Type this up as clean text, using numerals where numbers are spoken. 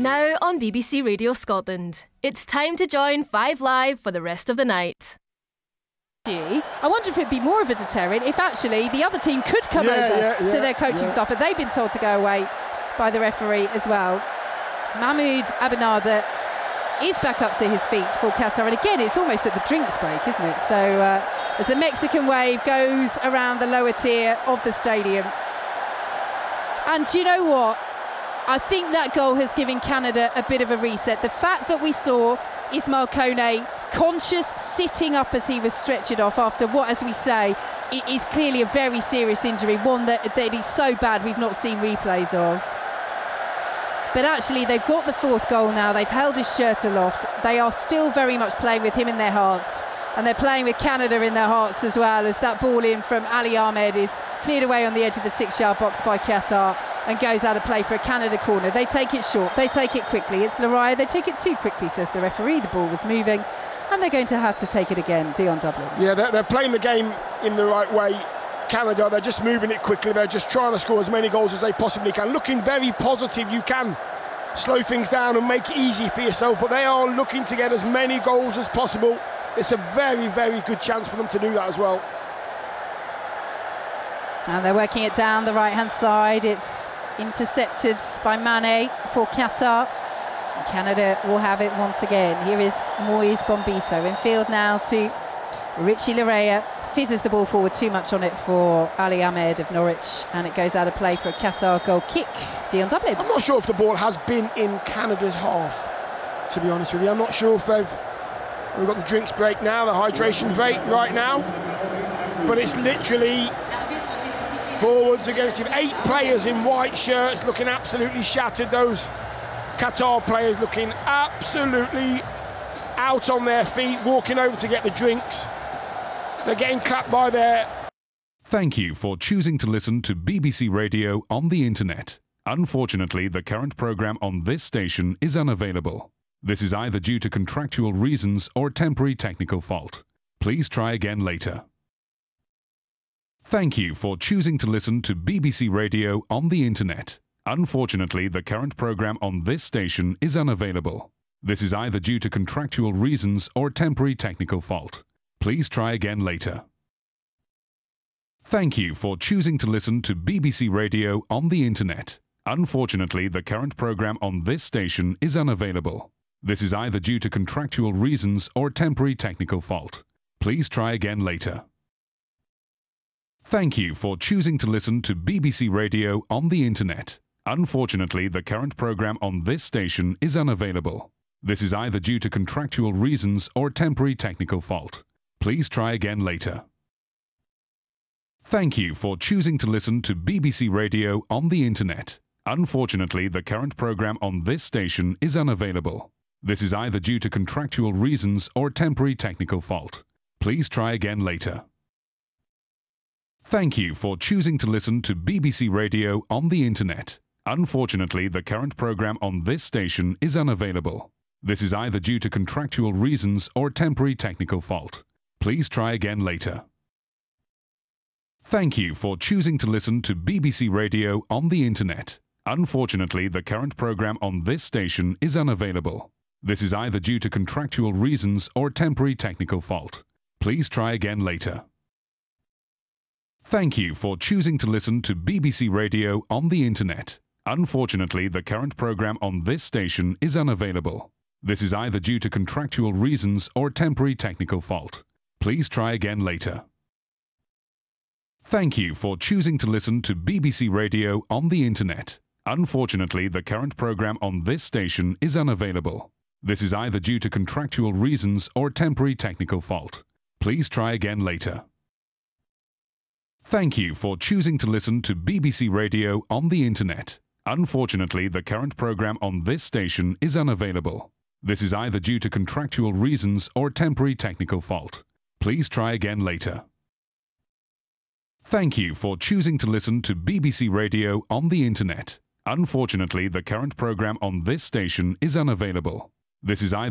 Now on BBC Radio Scotland, it's time to join 5 Live for the rest of the night. I wonder if it'd be more of a deterrent if actually the other team could come over to their coaching staff, but they've been told to go away by the referee as well. Mahmoud Abinada is back up to his feet for Qatar, and again it's almost at the drinks break, isn't it? So as the Mexican wave goes around the lower tier of the stadium, and do you know what? I think that goal has given Canada a bit of a reset. The fact that we saw Ismail Kone conscious, sitting up as he was stretchered off after what, as we say, it is clearly a very serious injury, one that is so bad we've not seen replays of. But actually they've got the fourth goal now. They've held his shirt aloft. They are still very much playing with him in their hearts, and they're playing with Canada in their hearts as well, as that ball in from Ali Ahmed is cleared away on the edge of the 6-yard box by Qatar and goes out of play for a Canada corner. They take it short, they take it quickly. It's Laraya, they take it too quickly, says the referee. The ball was moving, and they're going to have to take it again. Dion Dublin. Yeah, they're playing the game in the right way. Canada, they're just moving it quickly. They're just trying to score as many goals as they possibly can. Looking very positive. You can slow things down and make it easy for yourself, but they are looking to get as many goals as possible. It's a very, very good chance for them to do that as well. And they're working it down the right-hand side. It's intercepted by Mane for Qatar. And Canada will have it once again. Here is Moise Bombito in field now to Richie Laraya. Fizzes the ball forward, too much on it for Ali Ahmed of Norwich, and it goes out of play for a Qatar goal kick. Dion Dublin. I'm not sure if the ball has been in Canada's half, to be honest with you. I'm not sure if we've got the drinks break now, the hydration break right now, but it's literally forwards against him. 8 players in white shirts looking absolutely shattered. Those Qatar players looking absolutely out on their feet, walking over to get the drinks. They're getting clapped by their... Thank you for choosing to listen to BBC Radio on the internet. Unfortunately, the current programme on this station is unavailable. This is either due to contractual reasons or temporary technical fault. Please try again later. Thank you for choosing to listen to BBC Radio on the internet. Unfortunately, the current programme on this station is unavailable. This is either due to contractual reasons or temporary technical fault. Please try again later. Thank you for choosing to listen to BBC Radio on the internet. Unfortunately, the current programme on this station is unavailable. This is either due to contractual reasons or temporary technical fault. Please try again later. Thank you for choosing to listen to BBC Radio on the internet. Unfortunately, the current programme on this station is unavailable. This is either due to contractual reasons or temporary technical fault. Please try again later. Thank you for choosing to listen to BBC Radio on the internet. Unfortunately, the current programme on this station is unavailable. This is either due to contractual reasons or temporary technical fault. Please try again later. Thank you for choosing to listen to BBC Radio on the internet. Unfortunately, the current programme on this station is unavailable. This is either due to contractual reasons or temporary technical fault. Please try again later. Thank you for choosing to listen to BBC Radio on the internet. Unfortunately, the current programme on this station is unavailable. This is either due to contractual reasons or temporary technical fault. Please try again later. Thank you for choosing to listen to BBC Radio on the internet. Unfortunately, the current programme on this station is unavailable. This is either due to contractual reasons or temporary technical fault. Please try again later. Thank you for choosing to listen to BBC Radio on the internet. Unfortunately, the current programme on this station is unavailable. This is either due to contractual reasons or temporary technical fault. Please try again later. Thank you for choosing to listen to BBC Radio on the internet. Unfortunately, the current programme on this station is unavailable. This is either due to contractual reasons or temporary technical fault. Please try again later. Thank you for choosing to listen to BBC Radio on the internet. Unfortunately, the current programme on this station is unavailable. This is either